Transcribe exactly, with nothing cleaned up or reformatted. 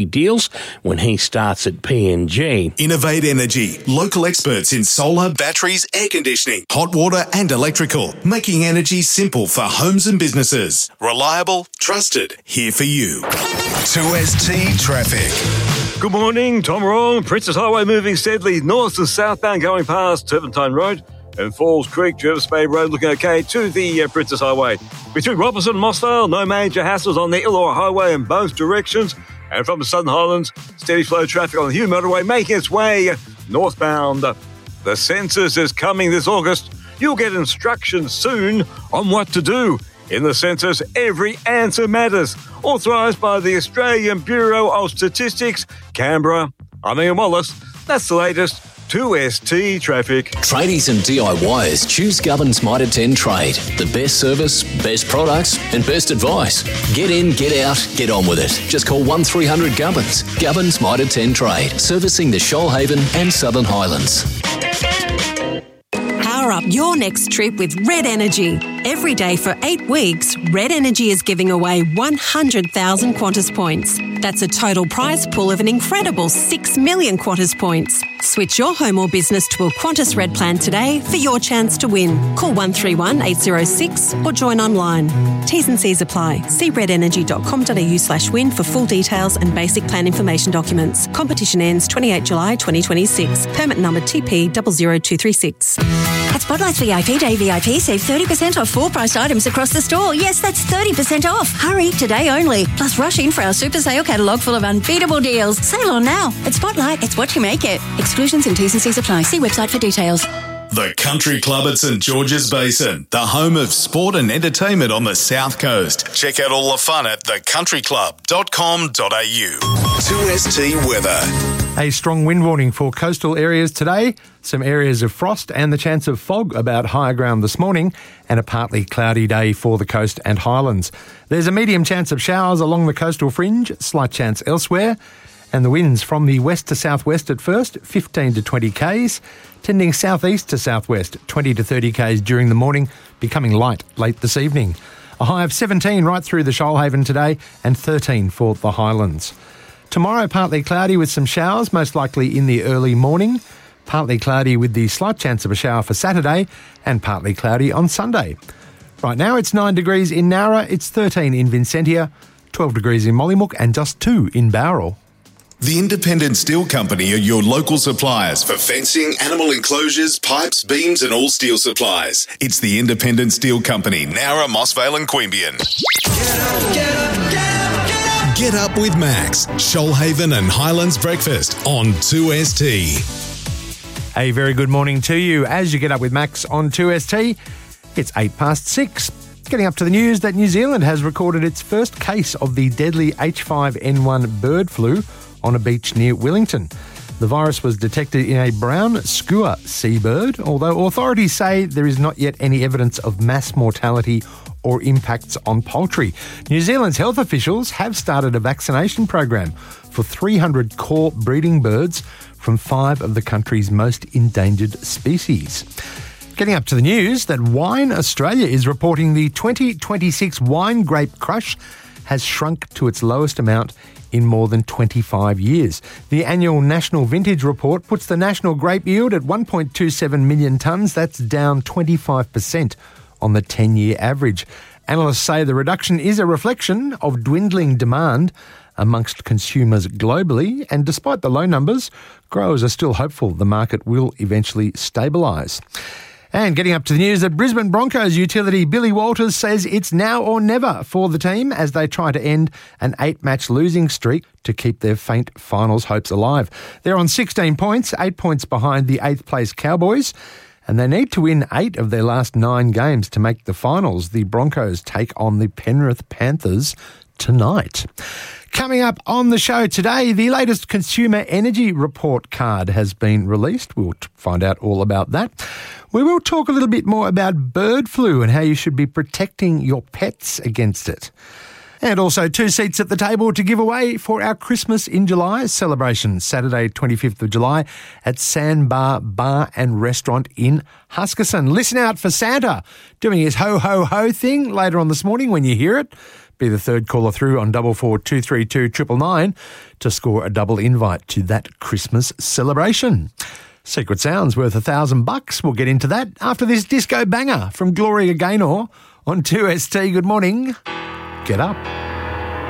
deals when he starts at P N G. Innovate Energy, local experts in solar, batteries, air conditioning, hot water and electrical, making energy simple for homes and businesses. Reliable, trusted, here for you. two S T Traffic. Good morning, Tom Roll. Princess Highway moving steadily north to southbound going past Turpentine Road and Falls Creek, Jervis Bay Road looking okay to the uh, Princess Highway. Between Robertson and Mossvale, no major hassles on the Illawarra Highway in both directions. And from the Southern Highlands, steady flow traffic on the Hume Motorway making its way northbound. The census is coming this August. You'll get instructions soon on what to do. In the census, every answer matters. Authorised by the Australian Bureau of Statistics, Canberra. I'm Ian Wallace. That's the latest two S T Traffic. Tradies and DIYers choose Gubbins Mitre ten Trade. The best service, best products and best advice. Get in, get out, get on with it. Just call one three hundred Gubbins. Gubbins Mitre ten Trade. Servicing the Shoalhaven and Southern Highlands. Power up your next trip with Red Energy. Every day for eight weeks, Red Energy is giving away one hundred thousand Qantas points. That's a total prize pool of an incredible six million Qantas points. Switch your home or business to a Qantas Red plan today for your chance to win. Call one three one eight zero six or join online. T's and C's apply. See redenergy.com.au slash win for full details and basic plan information documents. Competition ends twenty-eighth of July twenty twenty-six. Permit number T P zero zero two three six. At Spotlight's V I P Day V I P, save thirty percent off full-priced items across the store. Yes, that's thirty percent off. Hurry, today only. Plus, rush in for our super sale catalogue full of unbeatable deals. Sale on now. At Spotlight, it's what you make it. Exclusions and T's and C's apply. See website for details. The Country Club at St George's Basin, the home of sport and entertainment on the South Coast. Check out all the fun at the country club dot com dot a u. two S T Weather. A strong wind warning for coastal areas today, some areas of frost and the chance of fog about higher ground this morning, and a partly cloudy day for the coast and highlands. There's a medium chance of showers along the coastal fringe, slight chance elsewhere, and the winds from the west to southwest at first, fifteen to twenty k's, tending southeast to southwest, twenty to thirty k's during the morning, becoming light late this evening. A high of seventeen right through the Shoalhaven today and thirteen for the Highlands. Tomorrow, partly cloudy with some showers, most likely in the early morning. Partly cloudy with the slight chance of a shower for Saturday and partly cloudy on Sunday. Right now it's nine degrees in Nowra, it's thirteen in Vincentia, twelve degrees in Mollymook and just two in Bowral. The Independent Steel Company are your local suppliers for fencing, animal enclosures, pipes, beams and all steel supplies. It's the Independent Steel Company, Nowra, Mossvale and Queanbeyan. Get up, get up, get up, get up. Get up with Max, Shoalhaven and Highlands Breakfast on two S T. A very good morning to you. As you get up with Max on two S T, it's eight past six. Getting up to the news that New Zealand has recorded its first case of the deadly H five N one bird flu on a beach near Wellington. The virus was detected in a brown skua seabird, although authorities say there is not yet any evidence of mass mortality or impacts on poultry. New Zealand's health officials have started a vaccination program for three hundred core breeding birds from five of the country's most endangered species. Getting up to the news that Wine Australia is reporting the twenty twenty-six wine grape crush has shrunk to its lowest amount in more than twenty-five years. The annual National Vintage Report puts the national grape yield at one point two seven million tonnes. That's down twenty-five percent on the ten-year average. Analysts say the reduction is a reflection of dwindling demand amongst consumers globally, and despite the low numbers, growers are still hopeful the market will eventually stabilise. And getting up to the news that Brisbane Broncos utility Billy Walters says it's now or never for the team as they try to end an eight-match losing streak to keep their faint finals hopes alive. They're on sixteen points, eight points behind the eighth-place Cowboys, and they need to win eight of their last nine games to make the finals. The Broncos take on the Penrith Panthers tonight. Coming up on the show today, the latest Consumer Energy Report card has been released. We'll find out all about that. We will talk a little bit more about bird flu and how you should be protecting your pets against it. And also two seats at the table to give away for our Christmas in July celebration, Saturday twenty-fifth of July at Sandbar Bar and Restaurant in Huskisson. Listen out for Santa doing his ho-ho-ho thing later on this morning when you hear it. Be the third caller through on double four two three two triple nine to score a double invite to that Christmas celebration. Secret Sounds worth a thousand bucks. We'll get into that after this disco banger from Gloria Gaynor on two S T. Good morning. Get up.